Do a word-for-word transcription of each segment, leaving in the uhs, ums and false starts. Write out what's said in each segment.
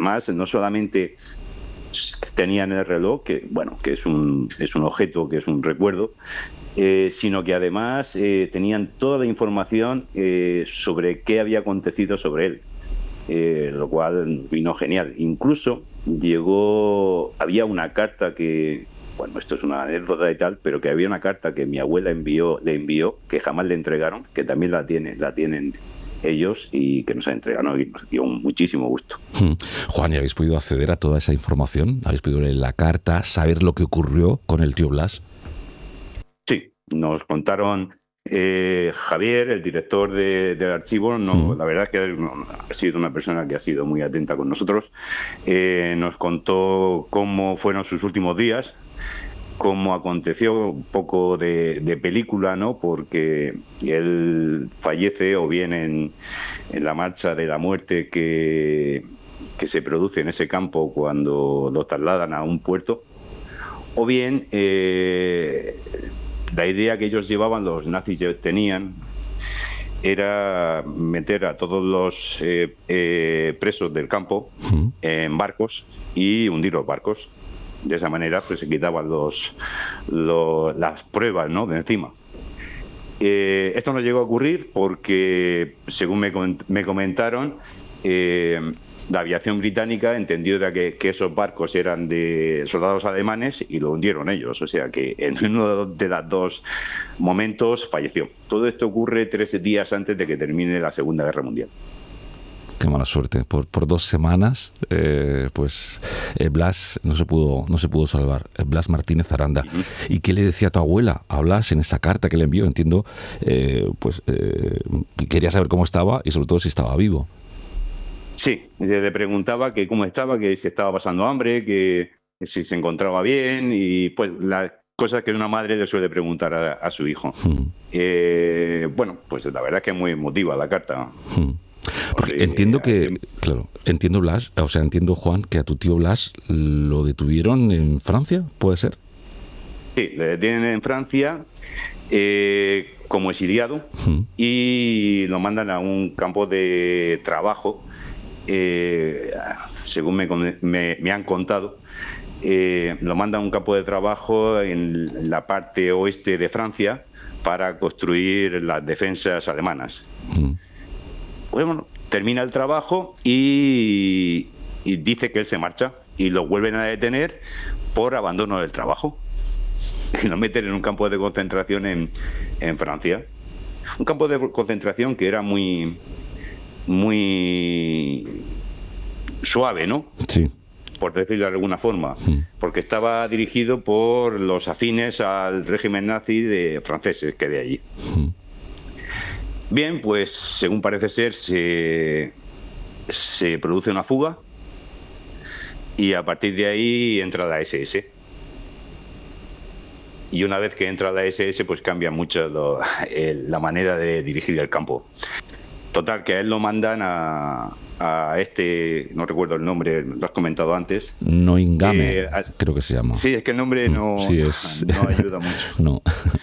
además no solamente tenían el reloj, que bueno, que es un, es un objeto, que es un recuerdo, eh, sino que además eh, tenían toda la información eh, sobre qué había acontecido sobre él, eh, lo cual vino genial. Incluso llegó, había una carta que, bueno, esto es una anécdota y tal, pero que había una carta que mi abuela envió, le envió, que jamás le entregaron, que también la tienen, la tienen ellos y que nos entregaron y nos dio muchísimo gusto. Hmm. Juan, ¿y habéis podido acceder a toda esa información? ¿Habéis podido leer la carta, saber lo que ocurrió con el tío Blas? Sí, nos contaron eh, Javier, el director de, del archivo. No, hmm. La verdad es que no, ha sido una persona que ha sido muy atenta con nosotros. Eh, nos contó cómo fueron sus últimos días, cómo aconteció, un poco de, de película, ¿no? Porque él fallece o bien en, en la marcha de la muerte que, que se produce en ese campo cuando lo trasladan a un puerto, o bien eh, la idea que ellos llevaban, los nazis tenían, era meter a todos los eh, eh, presos del campo uh-huh. en barcos y hundir los barcos. De esa manera pues se quitaban los, los, las pruebas, ¿no?, de encima. Eh, esto no llegó a ocurrir porque, según me, me comentaron, eh, la aviación británica entendió de que, que esos barcos eran de soldados alemanes y lo hundieron ellos. O sea que en uno de los dos momentos falleció. Todo esto ocurre tres días antes de que termine la Segunda Guerra Mundial. Qué mala suerte. Por, por dos semanas, eh, pues eh, Blas no se pudo no se pudo salvar. Blas Martínez Aranda. Uh-huh. ¿Y qué le decía a tu abuela a Blas en esa carta que le envió? Entiendo, eh, pues eh, quería saber cómo estaba y sobre todo si estaba vivo. Sí, le preguntaba que cómo estaba, que si estaba pasando hambre, que si se encontraba bien y pues las cosas que una madre le suele preguntar a, a su hijo. Uh-huh. Eh, bueno, pues la verdad es que es muy emotiva la carta. Uh-huh. Porque entiendo que, claro, entiendo Blas, o sea, entiendo, Juan, que a tu tío Blas lo detuvieron en Francia, ¿puede ser? Sí, le detienen en Francia eh, como exiliado uh-huh. y lo mandan a un campo de trabajo, eh, según me, me, me han contado, eh, lo mandan a un campo de trabajo en la parte oeste de Francia para construir las defensas alemanas. Uh-huh. Bueno, termina el trabajo y, y dice que él se marcha y lo vuelven a detener por abandono del trabajo y lo meten en un campo de concentración en, en Francia. Un campo de concentración que era muy muy suave, ¿no? Sí. Por decirlo de alguna forma, sí. Porque estaba dirigido por los afines al régimen nazi de franceses que de allí. Sí. Bien, pues según parece ser, se, se produce una fuga y a partir de ahí entra la ese ese. Y una vez que entra la ese ese, pues cambia mucho lo, el, la manera de dirigir el campo. Total, que a él lo mandan a, a este, no recuerdo el nombre, lo has comentado antes. Noingame, eh, creo que se llama. Sí, es que el nombre no, sí, es... no ayuda mucho. No.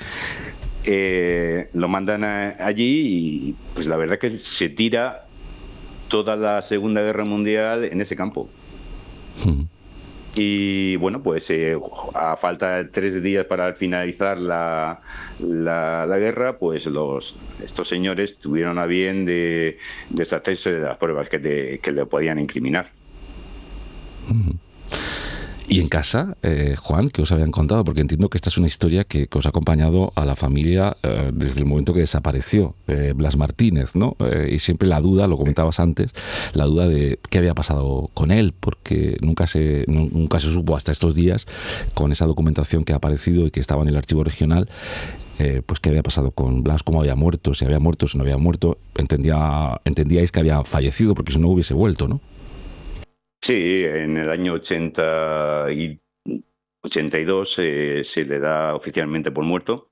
Eh, lo mandan a, allí y pues la verdad es que se tira toda la Segunda Guerra Mundial en ese campo. Uh-huh. Y bueno, pues eh, a falta de tres días para finalizar la, la, la guerra, pues los estos señores tuvieron a bien de deshacerse de las pruebas que, te, que le podían incriminar. Uh-huh. Y en casa, eh, Juan, ¿qué os habían contado? Porque entiendo que esta es una historia que, que os ha acompañado a la familia eh, desde el momento que desapareció eh, Blas Martínez, ¿no? Eh, y siempre la duda, lo comentabas antes, la duda de qué había pasado con él, porque nunca se, no, nunca se supo hasta estos días, con esa documentación que ha aparecido y que estaba en el archivo regional, eh, pues qué había pasado con Blas, cómo había muerto, si había muerto, si no había muerto. Entendía, entendíais que había fallecido, porque si no hubiese vuelto, ¿no? Sí, en el año ochenta y, ochenta y dos eh, se le da oficialmente por muerto.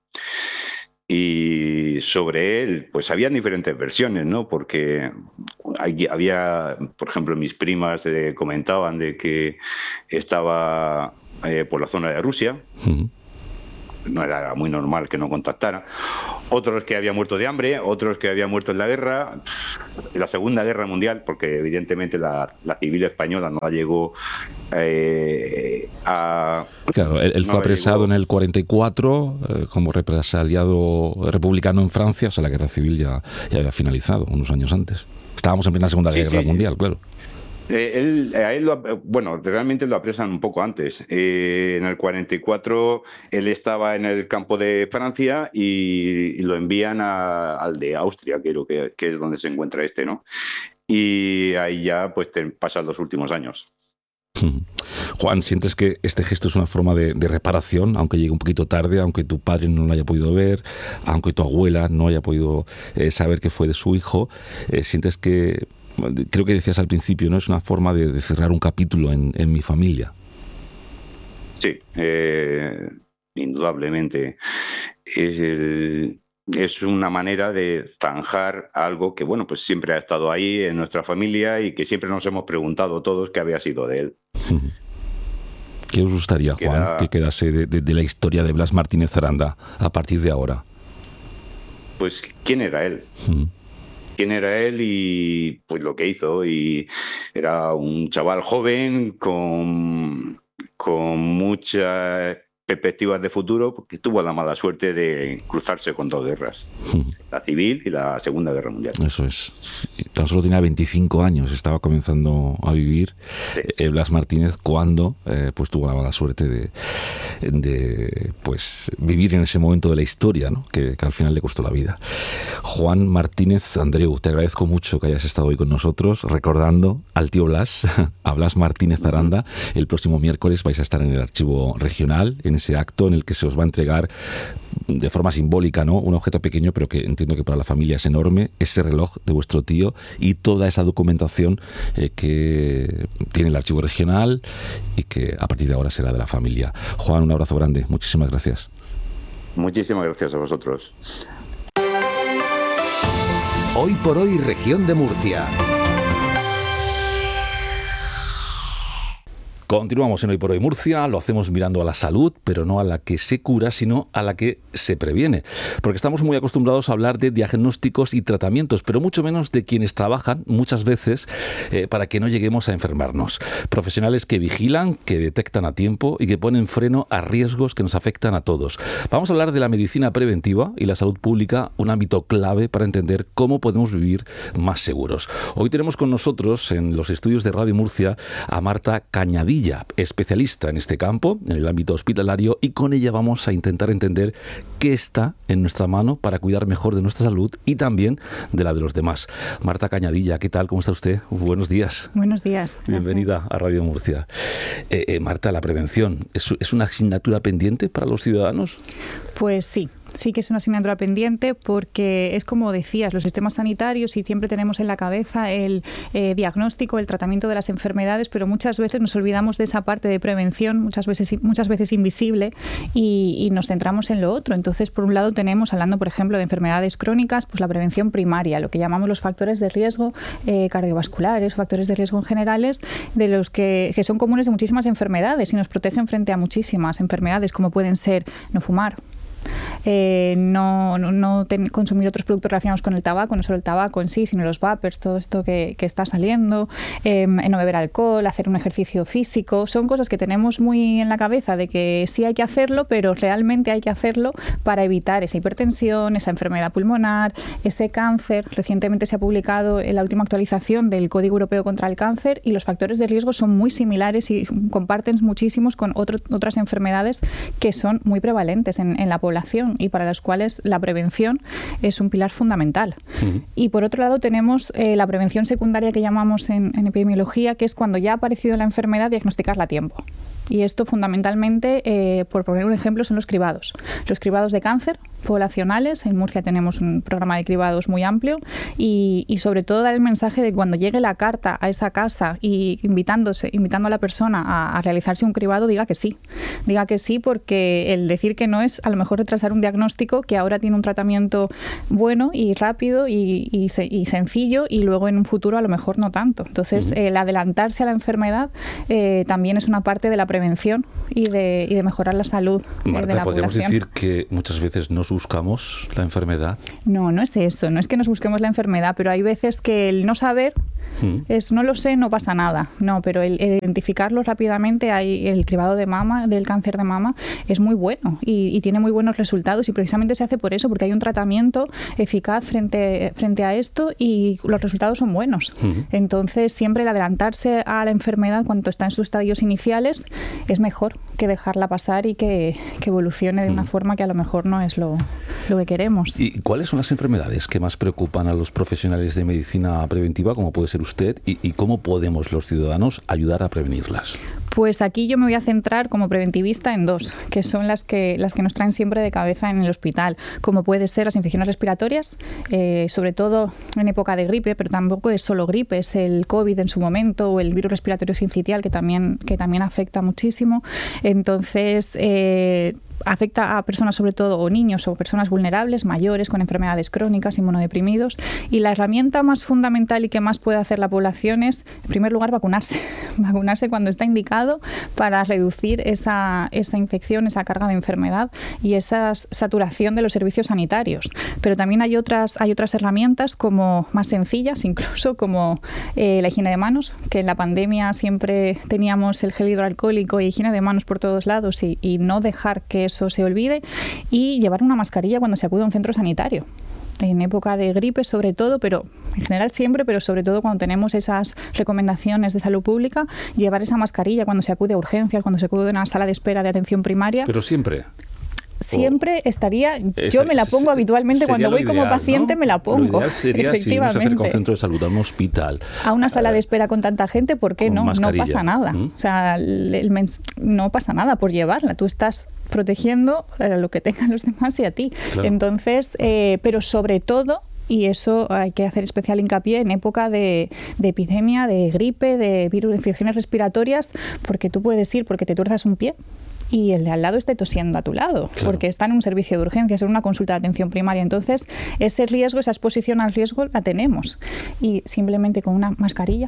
Y sobre él, pues había diferentes versiones, ¿no? Porque hay, había, por ejemplo, mis primas eh, comentaban de que estaba eh, por la zona de Rusia. Uh-huh. no era muy normal que no contactara. Otros que había muerto de hambre, otros que había muerto en la guerra, en la Segunda Guerra Mundial, porque evidentemente la, la civil española no llegó eh, a... Claro, él, él no fue apresado llegó. en el cuarenta y cuatro eh, como represaliado republicano en Francia, o sea, la guerra civil ya, ya había finalizado unos años antes. Estábamos en plena Segunda Sí, Guerra sí. Mundial, claro. Eh, él, a él lo, bueno, realmente lo apresan un poco antes. Eh, en el cuarenta y cuatro él estaba en el campo de Francia y, y lo envían a, al de Austria, creo que, que es donde se encuentra este, ¿no? Y ahí ya pues te pasan los últimos años. Juan, ¿sientes que este gesto es una forma de, de reparación, aunque llegue un poquito tarde, aunque tu padre no lo haya podido ver, aunque tu abuela no haya podido eh, saber qué fue de su hijo? Eh, ¿Sientes que, creo que decías al principio, ¿no? Es una forma de, de cerrar un capítulo en, en mi familia? Sí, eh, indudablemente. Es, el, es una manera de zanjar algo que, bueno, pues siempre ha estado ahí en nuestra familia y que siempre nos hemos preguntado todos qué había sido de él. ¿Qué os gustaría, Queda... Juan, que quedase de, de, de la historia de Blas Martínez Aranda a partir de ahora? Pues, ¿quién era él? Uh-huh. quién era él y pues lo que hizo. Y era un chaval joven con, con muchas perspectivas de futuro, porque tuvo la mala suerte de cruzarse con dos guerras, la civil y la Segunda Guerra Mundial. Eso es. Tan solo tenía veinticinco años, estaba comenzando a vivir sí, sí. Eh, Blas Martínez cuando eh, pues tuvo la mala suerte de, de pues vivir en ese momento de la historia, ¿no? que, que al final le costó la vida. Juan Martínez Andreu, te agradezco mucho que hayas estado hoy con nosotros recordando al tío Blas, a Blas Martínez Aranda. El próximo miércoles vais a estar en el Archivo Regional, en ese acto en el que se os va a entregar de forma simbólica, ¿no? Un objeto pequeño, pero que entiendo que para la familia es enorme, ese reloj de vuestro tío y toda esa documentación eh, que tiene el Archivo Regional y que a partir de ahora será de la familia. Juan, un abrazo grande. Muchísimas gracias. Muchísimas gracias a vosotros. Hoy por hoy, Región de Murcia. Continuamos en Hoy por Hoy Murcia, lo hacemos mirando a la salud, pero no a la que se cura, sino a la que se previene. Porque estamos muy acostumbrados a hablar de diagnósticos y tratamientos, pero mucho menos de quienes trabajan muchas veces eh, para que no lleguemos a enfermarnos. Profesionales que vigilan, que detectan a tiempo y que ponen freno a riesgos que nos afectan a todos. Vamos a hablar de la medicina preventiva y la salud pública, un ámbito clave para entender cómo podemos vivir más seguros. Hoy tenemos con nosotros en los estudios de Radio Murcia a Marta Cañadilla, especialista en este campo, en el ámbito hospitalario, y con ella vamos a intentar entender qué está en nuestra mano para cuidar mejor de nuestra salud y también de la de los demás. Marta Cañadilla, ¿qué tal? ¿Cómo está usted? Buenos días. Buenos días. Bienvenida Gracias. a Radio Murcia. Eh, eh, Marta, la prevención, ¿es, ¿es una asignatura pendiente para los ciudadanos? Pues sí. Sí que es una asignatura pendiente porque es como decías, los sistemas sanitarios y siempre tenemos en la cabeza el eh, diagnóstico, el tratamiento de las enfermedades, pero muchas veces nos olvidamos de esa parte de prevención, muchas veces, muchas veces invisible, y, y nos centramos en lo otro. Entonces, por un lado tenemos, hablando por ejemplo de enfermedades crónicas, pues la prevención primaria, lo que llamamos los factores de riesgo eh, cardiovasculares, factores de riesgo en generales, de los que, que son comunes de muchísimas enfermedades y nos protegen frente a muchísimas enfermedades, como pueden ser no fumar, Eh, no, no, no ten, consumir otros productos relacionados con el tabaco, no solo el tabaco en sí, sino los vapers, todo esto que, que está saliendo, eh, no beber alcohol, hacer un ejercicio físico, son cosas que tenemos muy en la cabeza de que sí hay que hacerlo, pero realmente hay que hacerlo para evitar esa hipertensión, esa enfermedad pulmonar, ese cáncer. Recientemente se ha publicado en la última actualización del Código Europeo contra el Cáncer y los factores de riesgo son muy similares y comparten muchísimos con otro, otras enfermedades que son muy prevalentes en, en la población y para las cuales la prevención es un pilar fundamental. Uh-huh. Y por otro lado tenemos eh, la prevención secundaria que llamamos en, en epidemiología, que es cuando ya ha aparecido la enfermedad, diagnosticarla a tiempo. Y esto fundamentalmente, eh, por poner un ejemplo, son los cribados. Los cribados de cáncer poblacionales. En Murcia tenemos un programa de cribados muy amplio y, y sobre todo dar el mensaje de que cuando llegue la carta a esa casa y invitándose, invitando a la persona a, a realizarse un cribado, diga que sí. Diga que sí, porque el decir que no es a lo mejor retrasar un diagnóstico que ahora tiene un tratamiento bueno y rápido y, y, se, y sencillo, y luego en un futuro a lo mejor no tanto. Entonces, uh-huh. el adelantarse a la enfermedad eh, también es una parte de la prevención y de, y de mejorar la salud eh, Marta, de la ¿podríamos población. decir que muchas veces nos buscamos la enfermedad? No, no es eso, no es que nos busquemos la enfermedad, pero hay veces que el no saber ¿Mm? es no lo sé, no pasa nada. No, pero el, el identificarlo rápidamente, hay el cribado de mama, del cáncer de mama, es muy bueno y, y tiene muy buenos resultados, y precisamente se hace por eso, porque hay un tratamiento eficaz frente, frente a esto y los resultados son buenos. Uh-huh. Entonces, siempre el adelantarse a la enfermedad cuando está en sus estadios iniciales es mejor que dejarla pasar y que, que evolucione de uh-huh. una forma que a lo mejor no es lo, lo que queremos. ¿Y cuáles son las enfermedades que más preocupan a los profesionales de medicina preventiva, como puede ser usted, y, y cómo podemos los ciudadanos ayudar a prevenirlas? Pues aquí yo me voy a centrar como preventivista en dos, que son las que, las que nos traen siempre de cabeza en el hospital, como puede ser las infecciones respiratorias, eh, sobre todo en época de gripe, pero tampoco es solo gripe, es el COVID en su momento o el virus respiratorio sincitial, que también, que también afecta muchísimo. Entonces, eh, afecta a personas sobre todo, o niños o personas vulnerables, mayores, con enfermedades crónicas, inmunodeprimidos, y la herramienta más fundamental y que más puede hacer la población es, en primer lugar, vacunarse. Vacunarse cuando está indicado para reducir esa, esa infección, esa carga de enfermedad y esa saturación de los servicios sanitarios. Pero también hay otras, hay otras herramientas como más sencillas, incluso como eh, la higiene de manos, que en la pandemia siempre teníamos el gel hidroalcohólico y higiene de manos por todos lados, y, y no dejar que eso se olvide, y llevar una mascarilla cuando se acude a un centro sanitario. En época de gripe sobre todo, pero en general siempre, pero sobre todo cuando tenemos esas recomendaciones de salud pública, llevar esa mascarilla cuando se acude a urgencias, cuando se acude a una sala de espera de atención primaria. Pero siempre. Siempre estaría, yo me la pongo habitualmente cuando voy ideal, como paciente, ¿no? Me la pongo. Lo ideal sería, si uno se acerca a un centro de salud, a un hospital, a una sala de espera con tanta gente, ¿por qué no? Mascarilla. No pasa nada. ¿Mm? O sea, el, el mens- no pasa nada por llevarla. Tú estás protegiendo a lo que tengan los demás y a ti. Claro. Entonces, eh, pero sobre todo, y eso hay que hacer especial hincapié en época de, de epidemia, de gripe, de virus, de infecciones respiratorias, porque tú puedes ir porque te tuerzas un pie y el de al lado esté tosiendo a tu lado, claro, porque está en un servicio de urgencias, en una consulta de atención primaria. Entonces, ese riesgo, esa exposición al riesgo la tenemos. Y simplemente con una mascarilla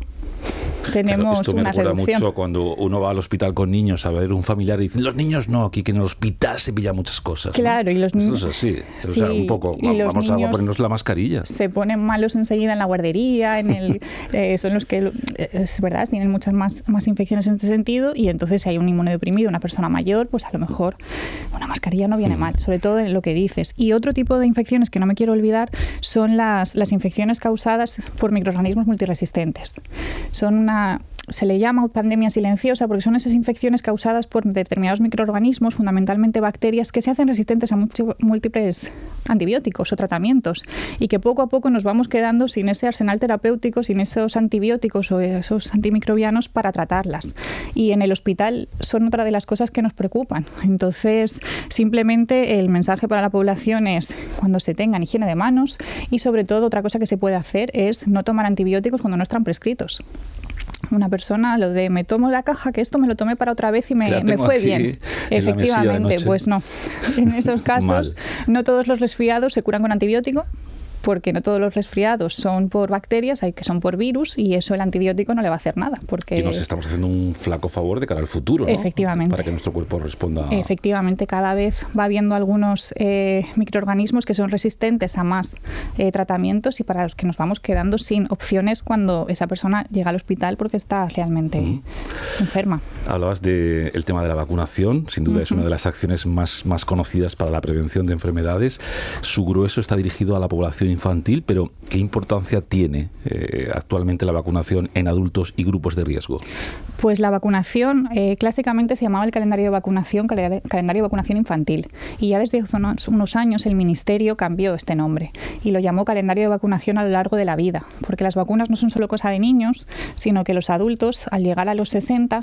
tenemos claro, esto me una recuerda reducción. Mucho cuando uno va al hospital con niños a ver un familiar y dicen, los niños no, aquí que en el hospital se pilla muchas cosas. Claro, ¿no? y los niños... Esto es así. Sí, o sea, un poco, vamos a ponernos la mascarilla. Se ponen malos enseguida en la guardería, en el, eh, son los que, es verdad, tienen muchas más, más infecciones en este sentido, y entonces si hay un inmunodeprimido, una persona mayor, pues a lo mejor una mascarilla no viene mm. mal, sobre todo en lo que dices. Y otro tipo de infecciones que no me quiero olvidar son las, las infecciones causadas por microorganismos multiresistentes. Son una... Se le llama pandemia silenciosa porque son esas infecciones causadas por determinados microorganismos, fundamentalmente bacterias, que se hacen resistentes a múltiples antibióticos o tratamientos, y que poco a poco nos vamos quedando sin ese arsenal terapéutico, sin esos antibióticos o esos antimicrobianos para tratarlas. Y en el hospital son otra de las cosas que nos preocupan. Entonces, simplemente el mensaje para la población es cuando se tengan higiene de manos, y sobre todo otra cosa que se puede hacer es no tomar antibióticos cuando no están prescritos. Una persona, lo de me tomo la caja, que esto me lo tomé para otra vez y me, me fue bien. Efectivamente, pues no. En esos casos, no todos los resfriados se curan con antibiótico, porque no todos los resfriados son por bacterias, hay que son por virus, y eso el antibiótico no le va a hacer nada. Porque y nos estamos haciendo un flaco favor de cara al futuro, ¿no? Efectivamente. Para que nuestro cuerpo responda. Efectivamente, cada vez va habiendo algunos eh, microorganismos que son resistentes a más eh, tratamientos, y para los que nos vamos quedando sin opciones cuando esa persona llega al hospital porque está realmente uh-huh. enferma. Hablabas del tema de la vacunación, sin duda uh-huh. es una de las acciones más, más conocidas para la prevención de enfermedades. Su grueso está dirigido a la población infantil, pero ¿qué importancia tiene eh, actualmente la vacunación en adultos y grupos de riesgo? Pues la vacunación, eh, clásicamente se llamaba el calendario de vacunación, calendario de vacunación infantil, y ya desde hace unos, unos años el Ministerio cambió este nombre y lo llamó calendario de vacunación a lo largo de la vida, porque las vacunas no son solo cosa de niños, sino que los adultos, al llegar a los sesenta, ya tienen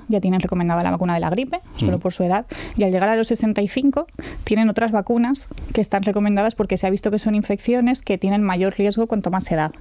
recomendada la vacuna de la gripe, solo mm. por su edad, y al llegar a los sesenta y cinco tienen otras vacunas que están recomendadas porque se ha visto que son infecciones que tienen mayor riesgo cuanto más edad.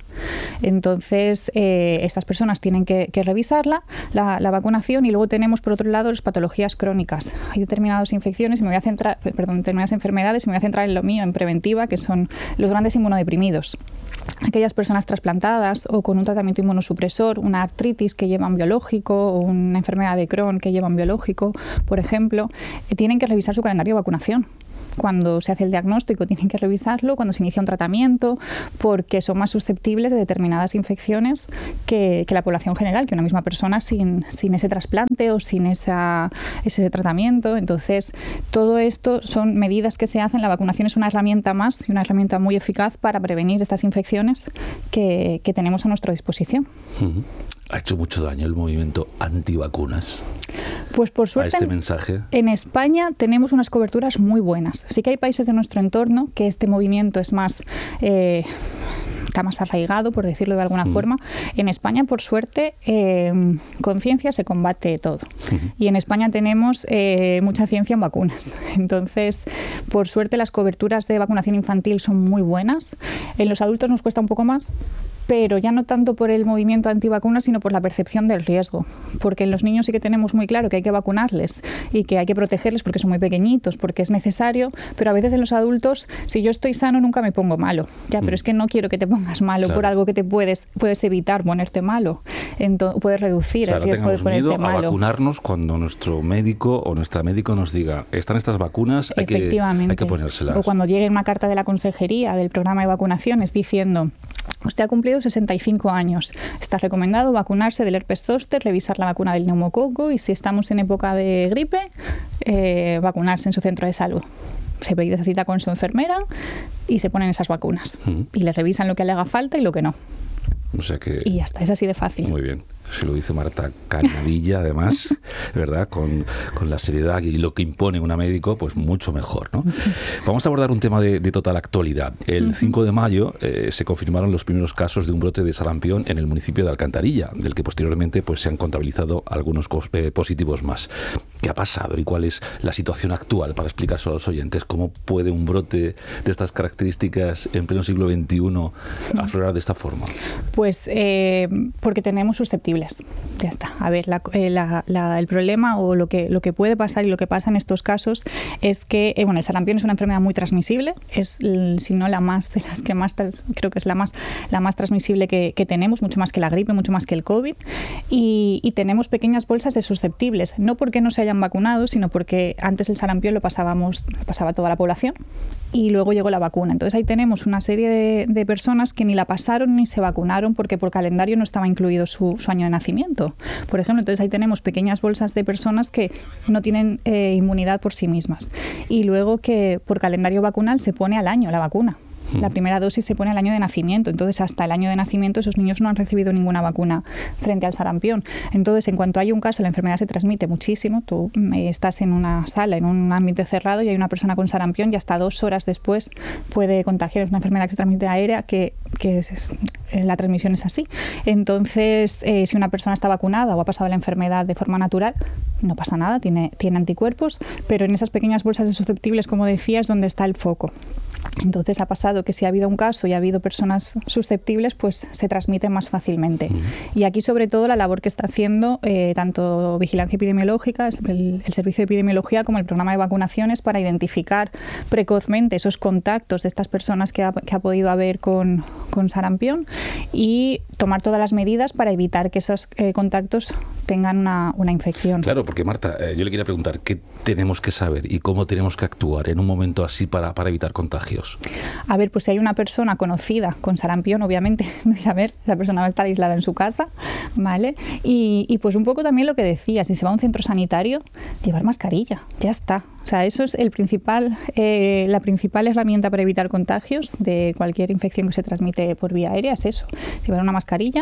Entonces, eh, estas personas tienen que, que revisarla, la, la vacunación, y luego tenemos, por otro lado, las patologías crónicas. Hay determinadas infecciones, y me voy a centrar, perdón, determinadas enfermedades, y me voy a centrar en lo mío, en preventiva, que son los grandes inmunodeprimidos. Aquellas personas trasplantadas o con un tratamiento inmunosupresor, una artritis que llevan biológico o una enfermedad de Crohn que llevan biológico, por ejemplo, eh, tienen que revisar su calendario de vacunación. Cuando se hace el diagnóstico tienen que revisarlo, cuando se inicia un tratamiento, porque son más susceptibles de determinadas infecciones que, que la población general, que una misma persona sin, sin ese trasplante o sin esa, ese tratamiento. Entonces, todo esto son medidas que se hacen. La vacunación es una herramienta más y una herramienta muy eficaz para prevenir estas infecciones que, que tenemos a nuestra disposición. Uh-huh. ¿Ha hecho mucho daño el movimiento antivacunas? Pues por suerte, a este mensaje. En España tenemos unas coberturas muy buenas. Sí que hay países de nuestro entorno que este movimiento es más... Eh, está más arraigado, por decirlo de alguna mm. forma. En España, por suerte, eh, con ciencia se combate todo. Mm-hmm. Y en España tenemos eh, mucha ciencia en vacunas. Entonces, por suerte, las coberturas de vacunación infantil son muy buenas. En los adultos nos cuesta un poco más, pero ya no tanto por el movimiento antivacunas, sino por la percepción del riesgo. Porque en los niños sí que tenemos muy claro que hay que vacunarles y que hay que protegerles porque son muy pequeñitos, porque es necesario, pero a veces en los adultos, si yo estoy sano, nunca me pongo malo. Ya, mm. pero es que no quiero que te pongas malo claro. por algo que te puedes puedes evitar ponerte malo. Entonces, puedes reducir o sea, el riesgo de ponerte miedo malo. A vacunarnos cuando nuestro médico o nuestra médico nos diga, están estas vacunas, hay que, hay que ponérselas. O cuando llegue una carta de la consejería del programa de vacunaciones diciendo, usted ha cumplido sesenta y cinco años. Está recomendado vacunarse del herpes zóster, revisar la vacuna del neumococo y si estamos en época de gripe, eh, vacunarse en su centro de salud. Se pide esa cita con su enfermera y se ponen esas vacunas. Uh-huh. Y le revisan lo que le haga falta y lo que no. O sea que... Y ya está, es así de fácil. Muy bien. Si lo dice Marta Canavilla, además, ¿verdad? Con, con la seriedad y lo que impone una médico, pues mucho mejor, ¿no? Sí. Vamos a abordar un tema de, de total actualidad. El uh-huh. cinco de mayo eh, se confirmaron los primeros casos de un brote de sarampión en el municipio de Alcantarilla, del que posteriormente pues, se han contabilizado algunos cos, eh, positivos más. ¿Qué ha pasado y cuál es la situación actual? Para explicarse a los oyentes, ¿cómo puede un brote de estas características en pleno siglo veintiuno aflorar de esta forma? Pues eh, porque tenemos susceptibles. Ya está. A ver, la, eh, la, la, el problema o lo que, lo que puede pasar y lo que pasa en estos casos es que, eh, bueno, el sarampión es una enfermedad muy transmisible, es, si no la más de las que más, creo que es la más, la más transmisible que, que tenemos, mucho más que la gripe, mucho más que el COVID, y, y tenemos pequeñas bolsas de susceptibles, no porque no se hayan vacunado, sino porque antes el sarampión lo pasábamos, lo pasaba toda la población, y luego llegó la vacuna. Entonces ahí tenemos una serie de, de personas que ni la pasaron ni se vacunaron porque por calendario no estaba incluido su, su año de nacimiento, por ejemplo. Entonces ahí tenemos pequeñas bolsas de personas que no tienen eh, inmunidad por sí mismas. Y luego que por calendario vacunal se pone al año la vacuna. La primera dosis se pone al año de nacimiento, entonces hasta el año de nacimiento esos niños no han recibido ninguna vacuna frente al sarampión. Entonces, en cuanto hay un caso, la enfermedad se transmite muchísimo. Tú eh, estás en una sala, en un ambiente cerrado y hay una persona con sarampión y hasta dos horas después puede contagiar. Es una enfermedad que se transmite aérea, que, que es, es, la transmisión es así. Entonces, eh, si una persona está vacunada o ha pasado la enfermedad de forma natural, no pasa nada, tiene, tiene anticuerpos, pero en esas pequeñas bolsas de susceptibles, como decía, es donde está el foco. Entonces ha pasado que si ha habido un caso y ha habido personas susceptibles, pues se transmite más fácilmente. Uh-huh. Y aquí sobre todo la labor que está haciendo eh, tanto Vigilancia Epidemiológica, el, el Servicio de Epidemiología, como el programa de vacunaciones para identificar precozmente esos contactos de estas personas que ha, que ha podido haber con, con sarampión y tomar todas las medidas para evitar que esos eh, contactos tengan una, una infección. Claro, porque Marta, eh, yo le quería preguntar, ¿qué tenemos que saber y cómo tenemos que actuar en un momento así para, para evitar contagios? A ver, pues si hay una persona conocida con sarampión, obviamente no ir a ver, la persona va a estar aislada en su casa, ¿vale? Y, y pues un poco también lo que decía, si se va a un centro sanitario, llevar mascarilla, ya está. O sea, eso es el principal, eh, la principal herramienta para evitar contagios de cualquier infección que se transmite por vía aérea, es eso, llevar una mascarilla.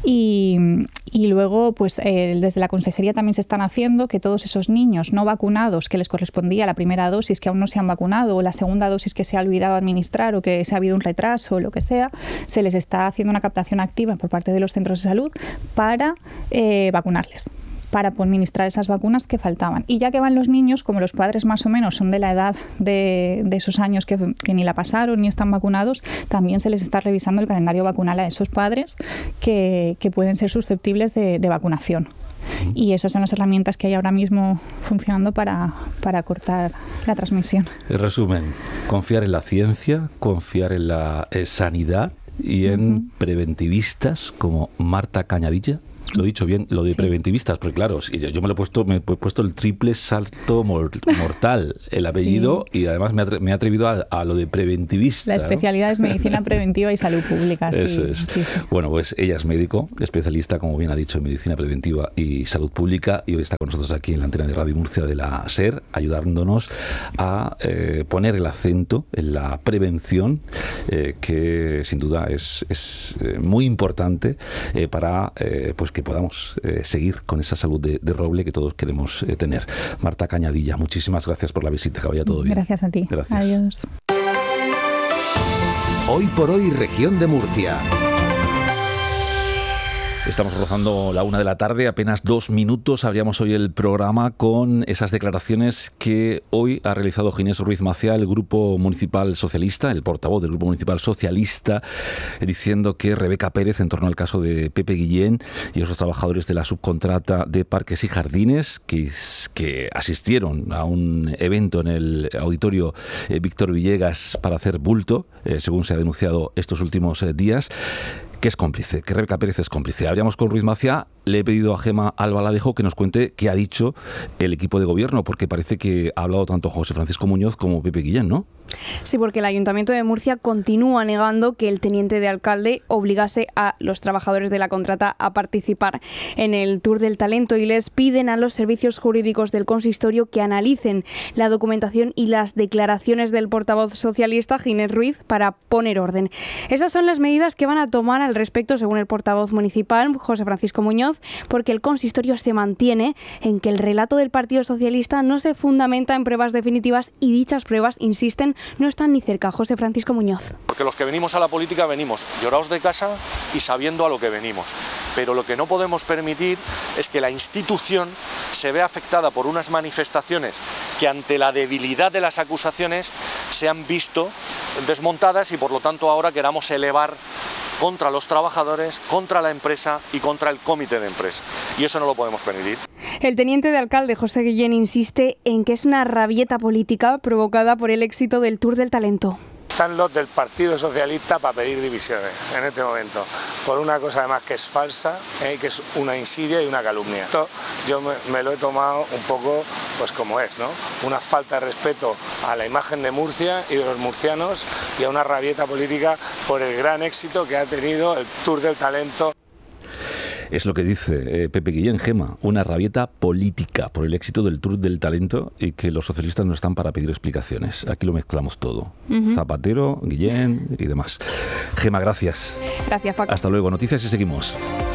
Y, y luego, pues eh, desde la consejería también se están haciendo que todos esos niños no vacunados que les correspondía la primera dosis, que aún no se han vacunado, o la segunda dosis que se ha olvidado administrar, o que se ha habido un retraso, o lo que sea, se les está haciendo una captación activa por parte de los centros de salud para eh, vacunarles. para administrar esas vacunas que faltaban. Y ya que van los niños, como los padres más o menos son de la edad de, de esos años que, que ni la pasaron ni están vacunados, también se les está revisando el calendario vacunal a esos padres que, que pueden ser susceptibles de, de vacunación. Y esas son las herramientas que hay ahora mismo funcionando para, para cortar la transmisión. En resumen, confiar en la ciencia, confiar en la eh, sanidad y en uh-huh. preventivistas como Marta Cañadilla. Lo he dicho bien, lo de sí. preventivistas, porque claro, yo me lo he puesto, me he puesto el triple salto mortal, el apellido, sí. y además me, atre, me he atrevido a, a lo de preventivista. La especialidad, ¿no?, es medicina preventiva y salud pública. Eso sí, es. Sí. Bueno, pues ella es médico, especialista, como bien ha dicho, en medicina preventiva y salud pública, y hoy está con nosotros aquí en la antena de Radio Murcia de la SER, ayudándonos a eh, poner el acento en la prevención, eh, que sin duda es, es eh, muy importante eh, para eh, pues que podamos eh, seguir con esa salud de, de roble que todos queremos eh, tener. Marta Cañadilla, muchísimas gracias por la visita, que vaya todo bien. Gracias a ti. Gracias. Adiós. Hoy por hoy, región de Murcia. Estamos rozando la una de la tarde, apenas dos minutos. Abríamos hoy el programa con esas declaraciones que hoy ha realizado Ginés Ruiz Maciá, el Grupo Municipal Socialista, el portavoz del Grupo Municipal Socialista, diciendo que Rebeca Pérez, en torno al caso de Pepe Guillén y otros trabajadores de la subcontrata de Parques y Jardines, que, que asistieron a un evento en el auditorio eh, Víctor Villegas para hacer bulto, eh, según se ha denunciado estos últimos eh, días, que es cómplice, que Rebeca Pérez es cómplice. Habríamos con Ruiz Maciá. Le he pedido a Gema Albaladejo que nos cuente qué ha dicho el equipo de gobierno, porque parece que ha hablado tanto José Francisco Muñoz como Pepe Guillén, ¿no? Sí, porque el Ayuntamiento de Murcia continúa negando que el teniente de alcalde obligase a los trabajadores de la contrata a participar en el Tour del Talento y les piden a los servicios jurídicos del consistorio que analicen la documentación y las declaraciones del portavoz socialista Ginés Ruiz para poner orden. Esas son las medidas que van a tomar al respecto, según el portavoz municipal José Francisco Muñoz, porque el consistorio se mantiene en que el relato del Partido Socialista no se fundamenta en pruebas definitivas y dichas pruebas, insisten, no están ni cerca. José Francisco Muñoz. Porque los que venimos a la política venimos llorados de casa y sabiendo a lo que venimos. Pero lo que no podemos permitir es que la institución se vea afectada por unas manifestaciones que ante la debilidad de las acusaciones se han visto desmontadas y por lo tanto ahora queramos elevar contra los trabajadores, contra la empresa y contra el comité de empresa. Y eso no lo podemos permitir. El teniente de alcalde José Guillén insiste en que es una rabieta política provocada por el éxito del Tour del Talento. Están los del Partido Socialista para pedir divisiones en este momento, por una cosa además que es falsa, ¿eh? que es una insidia y una calumnia. Esto yo me, me lo he tomado un poco pues como es, ¿no? Una falta de respeto a la imagen de Murcia y de los murcianos y a una rabieta política por el gran éxito que ha tenido el Tour del Talento. Es lo que dice eh, Pepe Guillén, Gema, una rabieta política por el éxito del Tour del Talento y que los socialistas no están para pedir explicaciones. Aquí lo mezclamos todo. Uh-huh. Zapatero, Guillén y demás. Gema, gracias. Gracias, Paco. Hasta luego. Noticias y seguimos.